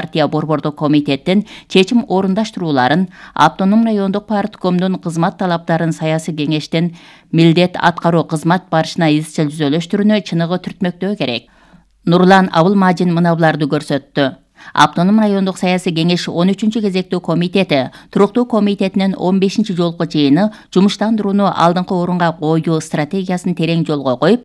партия борбордук комитеттин чечим орундаштырууларын, автоном райондук парткомдун кызмат талаптарын саясий кеңештин милдет аткаруу кызмат барышына изчил түзөлүштүрүүнү чыныгы түртмөктөө керек. Нурлан Абылмажин мынабуларды көрсөттү. Автоном райондук саясий кеңеш 13-чү кезектүү комитети туруктуу комитетинин 15-чи жолку жыйыны жумуштандырууну алдыңкы орунга коюу стратегиясын терең жолго коюп,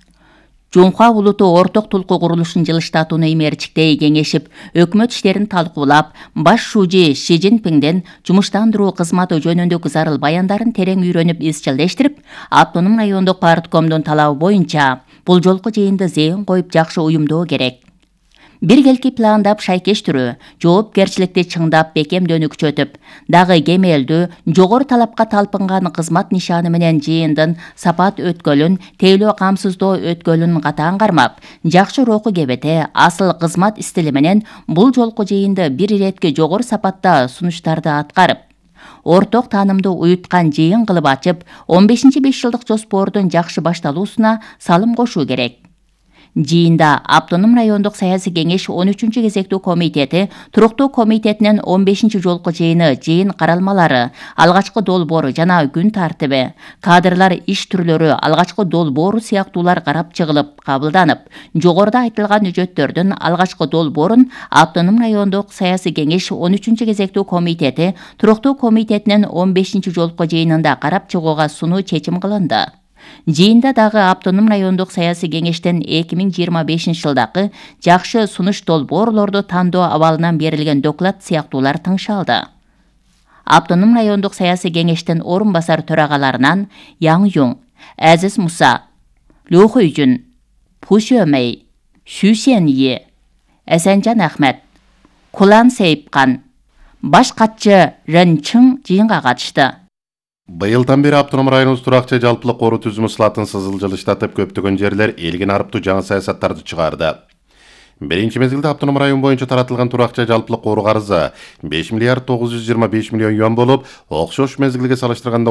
Жумха улуту орток тулку курулушун жылыштатууну имерчиктей кеңешип, өкмөт иштерин талкуулап, баш шужи Ши Цзиньпинден жумуштандыруу кызматы жөнүндөгү зарыл баяндарын терең үйрөнүп изчилдештирип, автоном райондук парткомдун талабы боюнча бул жолку жыйынды зээн коюп жакшы уюмдоо керек. Биргелки пландап шайкештирүү, жоопкерчиликти чыңдап бекемдөөнү күчөтүп, дагы кемелдүү, жогору талапка талпынган кызмат нишаны менен жыйындын сапат өткөлүн, тейлөө камсыздоо өткөлүн катаан кармап, жакшы руху кебете, асыл кызмат стили менен бул жолку жыйынды бир иретке жогору сапатта сунуштарды аткарып, орток таанымды уюткан жыйын кылып ачып, 15-5 жылдык жоспордун жакшы башталуусуна салым кошуу керек. Жыйында автоном райондук саясий кеңеш 13-чү кезектүү комитети туруктуу комитетинин 15-чи жолку жыйын каралмалары, алгачкы долбоору жана күн тартиби, кадрлар иш түрлөрү, алгачкы долбоору сыяктуулар карап чыгылып, кабылданып, жогоруда айтылган үжөттөрдүн алгачкы долбоорун автоном райондук саясий кеңеш 13-чү кезектүү комитети туруктуу комитетинин 15-чи жолку жыйынында карап чыгууга сунуу чечим кылынды. Жыйында дагы автоном райондук саясий кеңештен 2025 жылдагы жакшы сунуш долбоорлорду тандоо абалынан берилген доклад сыяктуулар тыңшалды. Автоном райондук саясий кеңештен орун басар төрагаларынан Яң Юң, Азиз Муса, Лю Хуйжун, Пу Шөмей, Xu Xianyi, Асанжан Ахмет, Кулан Сейипкан, баш катчы Рен Чың жыйынга катышты. Быйылдан бери автоном районубуз туракчы жалпылык коруу түзүмү сылатын жылыштатып, көптөгөн жерлер элгин арыптуу жаңы саясаттарды чыгарды. Биринчи мезгилде автоном район боюнча таратылган туракчы жалпылык коруу карызы 5 миллиард 925 миллион юан болуп, окшош мезгилге салыштырганда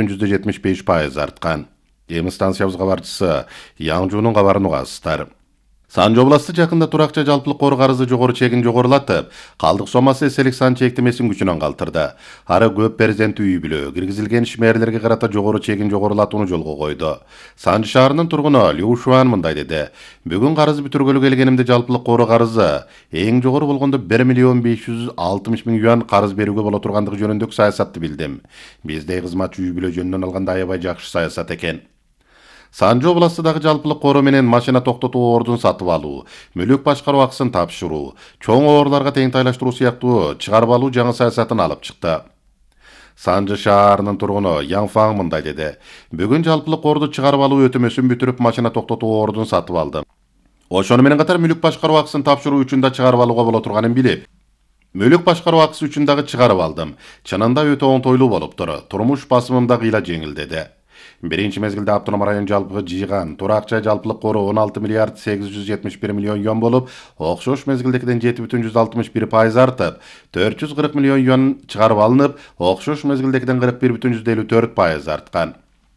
11,75% арткан. Эми станциябыз кабарчысы Яң Жунун кабарын угасыздар. Санжы областы жакында туракчы жалпылык коруу карызы жогору чегин жогорулатып, калдык сомасы эселик сан чектемесин күчүнөн калтырды. Ары көп перзенттүү үй бүлө, киргизилген ишмерлерге карата жогору чегин жогорулатууну жолго койду. Санжы шаарынын тургуну Лю Шуан мындай деди: "Бүгүн карызы бүтүргөлү келгенимде жалпылык коруу карызы эң жогору болгондо 1 миллион 560 миң юан карыз берүүгө боло тургандыгы жөнүндөгү саясатты билдим. Биздей кызматчы үй бүлө жөнүнөн алганда аябай жакшы саясат экен." Санжы областындагы жалпылык короо менен машина токтотуу ордун сатып алуу, мүлүк башкаруу акысын тапшыруу, чоң оорларга тең тайлаштыруу сыяктуу чыгарып алуу жаңы саясатын алып чыкты. Санжы шаарынын тургуну Яң Фаң мындай деди: "Бүгүн жалпылык корду чыгарып алуу өтөмөсүн бүтүрүп, машина токтотуу ордун сатып алдым. Ошону менен катар мүлүк башкаруу акысын тапшыруу үчүн да чыгарып алууга боло турганын билип, мүлүк башкаруу акысы үчүн дагы чыгарып алдым. Чынында өтө оңтойлуу болуптур. Турмуш басымым да кыйла жеңилдеди." Биринчи мезгилде автоном район жалпыгы жыйган туракчы жалпылык кору 16 миллиард 871 миллион юан болуп, окшош мезгилдекиден 7,61% артып, 440 миллион юан чыгарып алынып, окшош мезгилдекиден 41,54% арткан.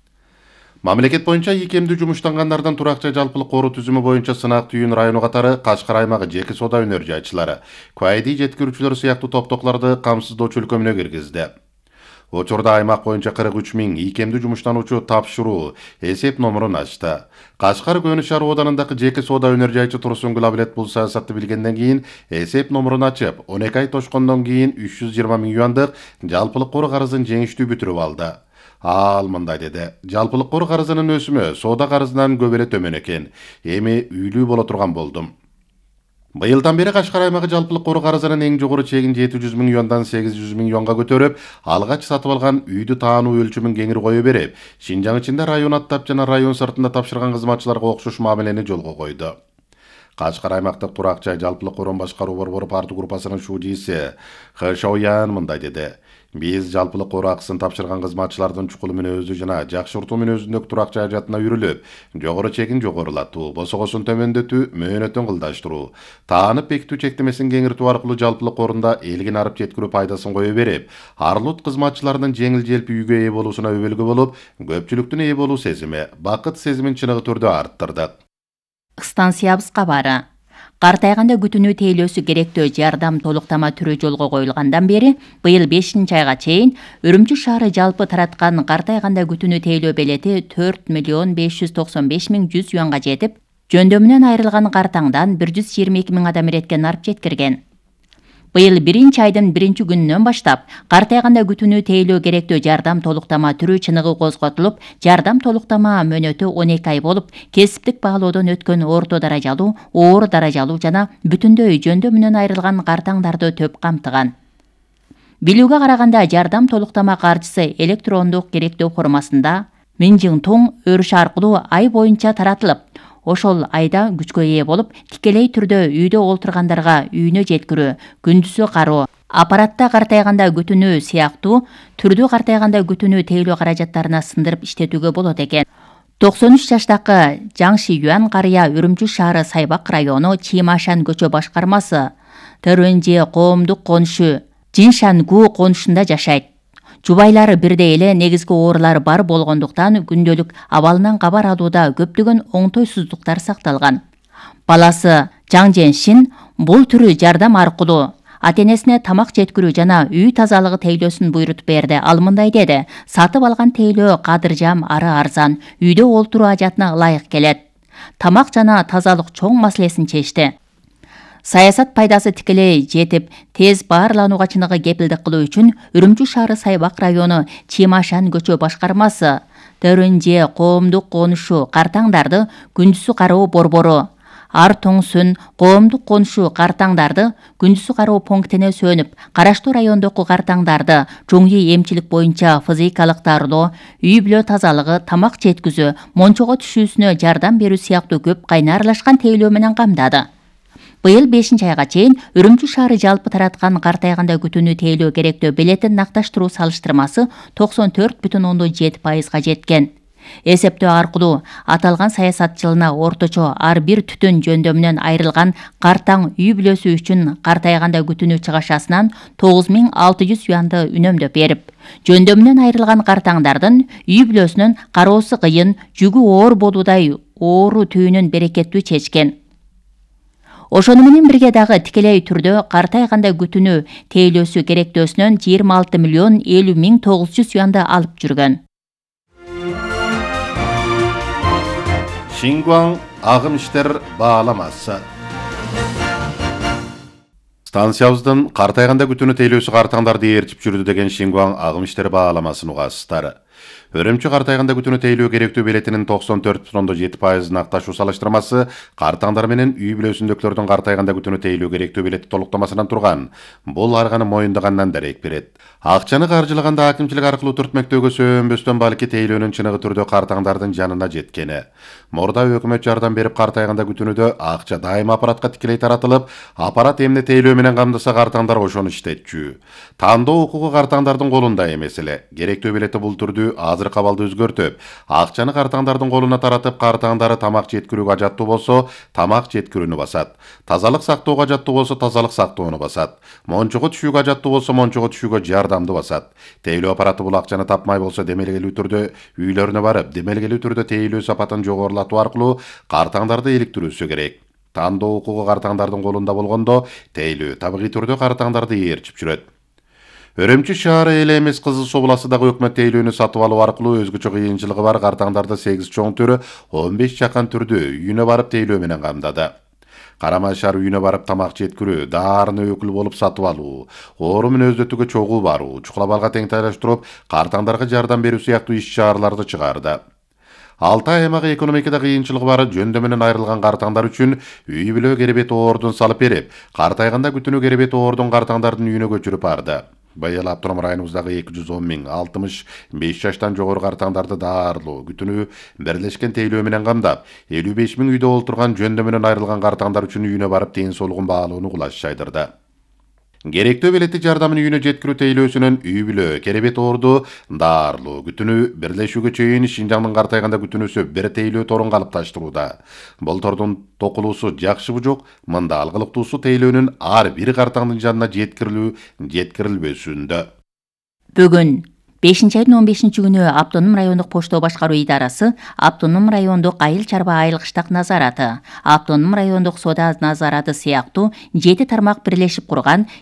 Мамлекет боюнча ийкемдүү жумуштангандардан туракчы жалпылык коруу түзүмү боюнча сынак түйүн району катары Кашкар аймагы жеке соода өнөр жайчылары, куайди жеткирүүчүлөр сыяктуу топтоклорду камсыздоочу өлкөмүнө киргизди. Учурда аймак боюнча 43 миң ийкемдүү жумуштануучу тапшыруу эсеп номерун ачты. Кашкар Көнү шаар оодарындагы жеке соода өнөр жайчы Турсунгүл Абилет бул саясатты билгенден кийин эсеп номерун ачып, 12 ай тошкондон кийин 320 миң юандык жалпылык коруу карызын жеңиштүү бүтүрүп алды. Ал мындай деди: "Жалпылык коруу карызынын өсүмү соода карызынан көп эле төмөн экен. Эми үйлүү боло турган болдум." Быйылдан бери Кашкар аймагы жалпылык коруу карызынын эң жогору чегин 700 миң юандан 800 миң юанга көтөрүп, алгач сатып алган үйдү таануу өлчөмүн кеңири кое берип, Шинжаң ичинде район аттап жана район сыртында тапшырган кызматчыларга окшош мамилени жолго койду. Кашкар аймактык туракчы жалпылык коруу башкаруу борбору парты группасынын шужиси Хэ Шаоян мындай деди: "Биз жалпылык коруу акысын тапшырган кызматчылардын чукул мүнөзү жана жакшыртуу мүнөзүндөгү туракчы ажатына үйрүлүп, жогору чегин жогорулатуу, босогосун төмөндөтүү, мөөнөтүн кылдаштыруу, таанып бекитүү чектемесин кеңиртүү аркылуу жалпылык корунда элгин арып жеткирүү пайдасын кое берип, арлут кызматчылардын жеңил желпи үйгө ээ болуусуна өбөлгө болуп, көпчүлүктүн ээ болуу сезими, бакыт сезимин чыныгы түрдө арттырдык." Станциябыз кабары. Картайганда күтүнүү тейлөөсү керектөө жардам толуктама түрү жолго коюлгандан бери быйыл 5-айга чейин Үрүмчү шаары жалпы тараткан картайганда күтүнүү тейлөө белети 4.595.100 юанга жетип, жөндөмүнөн айрылган картаңдан 122.000 адам иреткен арып жеткирген. Быйыл 1-айдын 1-күнүнөн баштап картайганда күтүнүү тейлөө керектөө жардам толуктама түрү чыныгы козготулуп, жардам толуктама мөөнөтү 12 ай болуп, кесиптик баалоодон өткөн орто даражалуу, оор даражалуу жана бүтүндөй жөндөмүнөн айрылган картаңдарды төп камтыган. Билүүгө караганда жардам толуктама каржысы электрондук керектөө формасында Минжиңтуң өрүш аркылуу ай боюнча таратылып, ошол айда күчкө ээ болуп, тикелей түрдө үйдө олтургандарга үйүнө жеткирүү, күндүзү кароо, аппаратта картайганда күтүнүү сыяктуу түрдүү картайганда күтүнүү тейлөө каражаттарына сындырып иштетүүгө болот экен. 93 жаштагы Жаң Ши-юан карыя Үрүмчү шаары Сайбак району Чимашан көчө башкармасы Төрөнже коомдук конушу Жиншангу конушунда жашайт. Жубайлары бирдей эле негизги оорулары бар болгондуктан күндөлүк абалынан кабар алууда көптөгөн оңтойсуздуктар сакталган. Баласы Жаң Женшин бул түрү жардам аркылуу ата-энесине тамак жеткирүү жана үй тазалыгы тейлөөсүн буйрутуп берди. Ал мындай деди: "Сатып алган тейлөө кадыржам, ары арзан, үйдө олтуруу ажатына ылайык келет. Тамак жана тазалык чоң маселесин чечти. Саясат пайдасы тикелей жетип, тез баарланууга чыныгы кепилдик кылуу үчүн Үрүмчү шаары Сайбак району Чимашан көчө башкармасы Төрөнже коомдук конушу картаңдарды күндүзү кароо борбору Ар Тоңсүн коомдук конушу картаңдарды күндүзү кароо пунктине сөнүп, караштуу райондогу картаңдарды жоңүй эмчилик боюнча физикалык дарылоо, үй бүлө тазалыгы, тамак жеткизүү, мончого түшүүсүнө жардам берүү сыяктуу көп кайна аралашкан тейлөө менен камдады. Быйыл 5-айга чейин Үрүмчү шаары жалпы тараткан картайганда күтүнүү тейлөө керектөө белетин накташтыруу салыштырмасы 94,7%га жеткен. Эсептөө аркылуу аталган саясат жылына орточо ар бир түтүн жөндөмүнөн айрылган картаң үй бүлөсү үчүн картайганда күтүнүү чыгашасынан 9600 юанды үнөмдөп берип, жөндөмүнөн айрылган картаңдардын үй бүлөсүнүн кароосу кыйын, жүгү оор болуудай оору түйүнүн берекеттүү чечкен. Ошону менен бирге дагы тикелей түрдө картайганда күтүнүү тейлөөсү керектөөсүнөн 26.50.900 юанды алып жүргөн. Шингуаң агым иштер бааламасы. Станциябыздын картайганда күтүнүү тейлөөсү картаңдарды ээрчип жүрдү деген Шингуаң агым иштер бааламасын угасыздар. Үрүмчү картайганда күтүнүү тейлөө керектүү белетинин 94,7%-ын акташуу салыштырмасы картаңдар менен үй бүлөсүндөгүлөрдүн картайганда күтүнүү тейлөө керектүү белети толуктамасынан турган. Бул арганы моюндагандан дарек берет. Акчаны каржылаганда акимчилик аркылуу түртмөктөөгө сөөнбөстөн балки тейлөөнүн чыныгы түрдө картаңдардын жанына жеткени. Мурда өкмөт жардам берип картайганда күтүнүүдө акча дайыма аппаратка тикелей таратылып, аппарат эмне тейлөө менен камдаса картаңдар ошону иштетчү. Тандоо укугу картаңдардын колунда эмес эле. Керектүү белети бул түрдүү азыр кабалды өзгөртүп, акчаны картаңдардын колуна таратып, картаңдары тамак жеткирүүгө ажаттуу болсо, тамак жеткирүүнү басат. Тазалык сактоого ажаттуу болсо, тазалык сактоону басат. Мончого түшүүгө ажаттуу болсо, мончого түшүүгө жардамды басат. Тейлөө аппараты бул акчаны тапмай болсо, демелгелүү түрдө үйлөрүнө барып, демелгелүү түрдө тейлөө сапатын жогорулатуу аркылуу картаңдарды иликтирүүсү керек. Тандоо укугу картаңдардын колунда болгондо, тейлөө табигый түрдө картаңдарды ээрчип жүрөт. Үрүмчү шаары эле эмес Кызыл Суу буласындагы өкмөт тейлөөнү сатып алуу аркылуу өзгөчө кыйынчылыгы бар картаңдарды 8 чоң түрү 15 жакан түрдө үйүнө барып тейлөө менен камдады. Карамай шаар үйүнө барып тамак жеткирүү, даарына өкүл болуп сатып алуу, оору мүнөздөтүүгө чогуу баруу, чукулабалга теңтайлаштырып, картаңдарга жардам берүү сыяктуу иш-чараларды чыгарды. 6 ай аймагы экономикада кыйынчылыгы бар жөндөмүнөн айрылган картаңдар үчүн үй бүлө керебет оордун салып берип, картайганда күтүнүү керебет оордун картаңдардын үйүнө көчүрүп барды. Быйыл автоном районубуздагы 210.065 жаштан жогору картаңдарды даарылоо, күтүнүү бирлешкен тейлөө менен камдап, 55.000 үйдө олтурган жөндөмүнөн айрылган картаңдар үчүн үйүнө барып ден соолугун баалоону кулаш жайдырды. Керектүү белети жардамын үйүнө жеткирүү тейлөөсүнөн үй бүлө керебет оорду даарылоо, күтүнүү бирлешүүгө чейин Шинжаңдын картайганда күтүнүүсү бир тейлөө торун калыпташтырууда. Бул тордун токулуусу жакшыбы жок, мында алгылыктуусу тейлөөнүн ар бир картаңдын жанына жеткирилүү жеткирилбесүндө. Бүгүн 5-айдын 15 күнү Автоном райондук поштоо башкаруу идарасы Автоном райондук айыл чарба айылгыштак назараты, Автоном райондук соода назараты сыяктуу 7 тармак бирлешип курган